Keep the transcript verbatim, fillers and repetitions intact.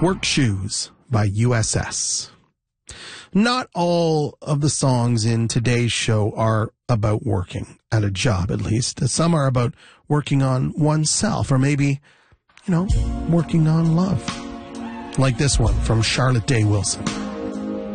Work Shoes by U S S. Not all of the songs in today's show are about working at a job, at least. Some are about working on oneself, or maybe, you know, working on love. Like this one from Charlotte Day Wilson.